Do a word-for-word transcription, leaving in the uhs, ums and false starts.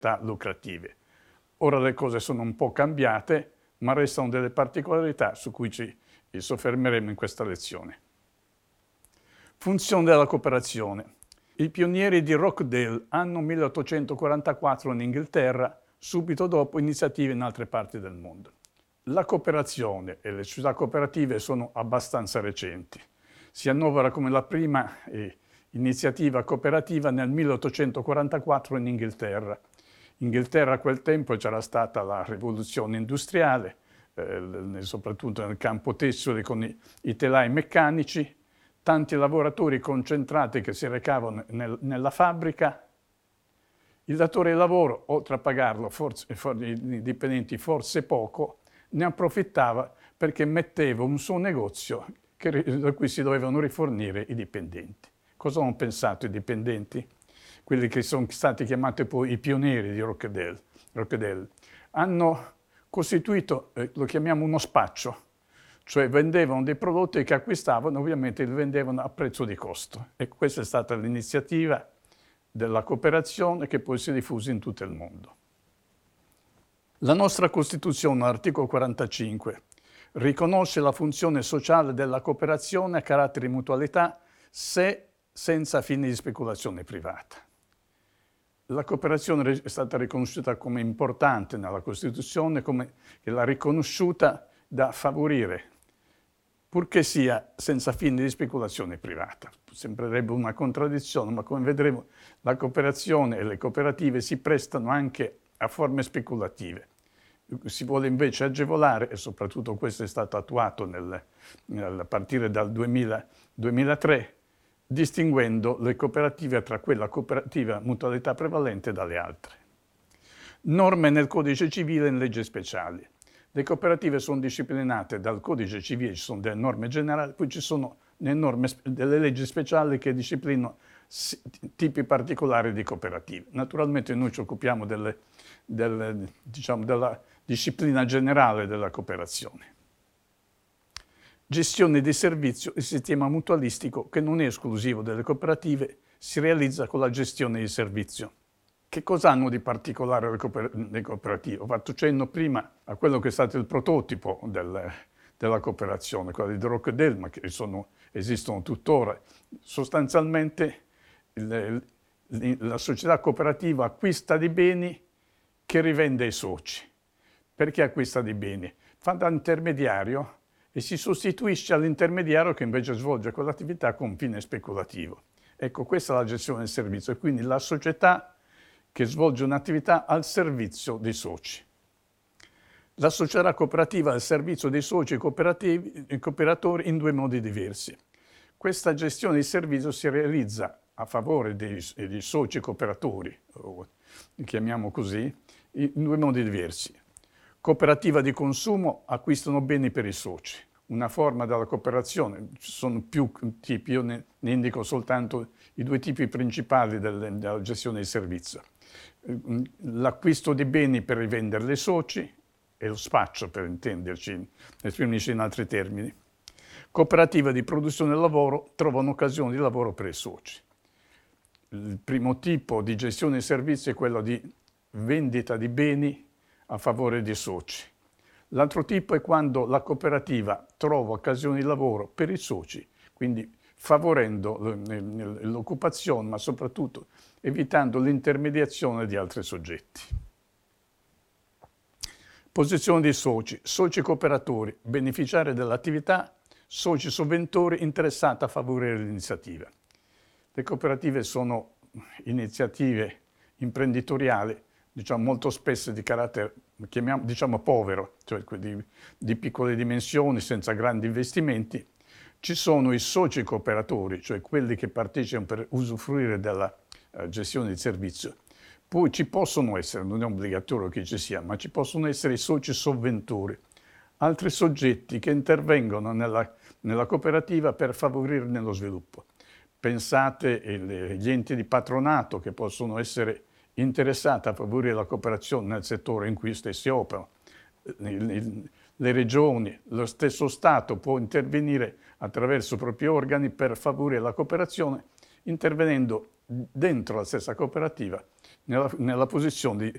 attività lucrative. Ora le cose sono un po' cambiate, ma restano delle particolarità su cui ci soffermeremo in questa lezione. Funzione della cooperazione. I pionieri di Rochdale, anno milleottocentoquarantaquattro in Inghilterra, subito dopo iniziative in altre parti del mondo. La cooperazione e le società cooperative sono abbastanza recenti. Si annovera come la prima eh, iniziativa cooperativa nel milleottocentoquarantaquattro in Inghilterra. In Inghilterra a quel tempo c'era stata la rivoluzione industriale, eh, soprattutto nel campo tessile con i, i telai meccanici, tanti lavoratori concentrati che si recavano nel, nella fabbrica. Il datore di lavoro, oltre a pagarlo forse, i dipendenti forse poco, ne approfittava perché metteva un suo negozio che, da cui si dovevano rifornire i dipendenti. Cosa hanno pensato i dipendenti? Quelli che sono stati chiamati poi i pionieri di Rochdale. Rochdale. Hanno costituito, eh, lo chiamiamo uno spaccio, cioè vendevano dei prodotti che acquistavano, ovviamente li vendevano a prezzo di costo. E questa è stata l'iniziativa della cooperazione che poi si è diffusa in tutto il mondo. La nostra Costituzione, all'articolo quarantacinque, riconosce la funzione sociale della cooperazione a carattere di mutualità se senza fini di speculazione privata. La cooperazione è stata riconosciuta come importante nella Costituzione, come che l'ha riconosciuta da favorire, purché sia senza fini di speculazione privata. Sembrerebbe una contraddizione, ma come vedremo la cooperazione e le cooperative si prestano anche a forme speculative. Si vuole invece agevolare, e soprattutto questo è stato attuato nel, nel, a partire dal duemila, duemilatré, distinguendo le cooperative tra quella cooperativa mutualità prevalente dalle altre. Norme nel Codice Civile e in leggi speciali. Le cooperative sono disciplinate dal Codice Civile, ci sono delle norme generali, poi ci sono le norme, delle leggi speciali che disciplinano tipi particolari di cooperative. Naturalmente noi ci occupiamo delle, delle, diciamo, della disciplina generale della cooperazione. Gestione di servizio, il sistema mutualistico che non è esclusivo delle cooperative, si realizza con la gestione di servizio. Che cosa hanno di particolare le, cooper le cooperative? Ho fatto cenno prima a quello che è stato il prototipo del, della cooperazione, quella di Rochdale, ma che sono, esistono tuttora. Sostanzialmente il, il, la società cooperativa acquista dei beni che rivende ai soci. Perché acquista dei beni? Fa da intermediario e si sostituisce all'intermediario che invece svolge quell'attività con fine speculativo. Ecco, questa è la gestione del servizio, e quindi la società che svolge un'attività al servizio dei soci. La società cooperativa al servizio dei soci e cooperatori in due modi diversi. Questa gestione di servizio si realizza a favore dei, dei soci cooperatori, o li chiamiamo così, in due modi diversi. Cooperativa di consumo, acquistano beni per i soci, una forma della cooperazione. Ci sono più tipi, io ne, ne indico soltanto i due tipi principali del, della gestione di servizio. L'acquisto di beni per rivenderli ai soci e lo spaccio, per intenderci, esprimerci in altri termini. Cooperativa di produzione del lavoro, trovano occasioni di lavoro per i soci. Il primo tipo di gestione di servizi è quello di vendita di beni a favore dei soci. L'altro tipo è quando la cooperativa trova occasioni di lavoro per i soci, quindi favorendo l'occupazione, ma soprattutto evitando l'intermediazione di altri soggetti. Posizione dei soci, soci cooperatori, beneficiari dell'attività, soci sovventori interessati a favorire l'iniziativa. Le cooperative sono iniziative imprenditoriali, diciamo molto spesso di carattere, chiamiamo, diciamo povero, cioè di, di piccole dimensioni, senza grandi investimenti. Ci sono i soci cooperatori, cioè quelli che partecipano per usufruire della uh, gestione di servizio. Poi ci possono essere, non è obbligatorio che ci sia, ma ci possono essere i soci sovventori, altri soggetti che intervengono nella, nella cooperativa per favorirne lo sviluppo. Pensate agli enti di patronato che possono essere interessati a favorire la cooperazione nel settore in cui stessi operano. Le regioni, lo stesso Stato può intervenire attraverso i propri organi per favorire la cooperazione, intervenendo dentro la stessa cooperativa nella, nella posizione di